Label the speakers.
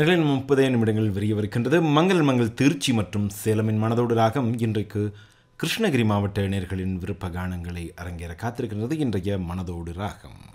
Speaker 1: நிகழின் 30 நிமிடங்கள் விரியவிருக்கின்றது. மங்கள் திருச்சி மற்றும் சேலமின் மனதோடு ராகம் இன்றைக்கு கிருஷ்ணகிரி மாவட்ட நேயர்களின் விருப்ப கானங்களை அரங்கேற காத்திருக்கின்றது. இன்றைய மனதோடு ராகம்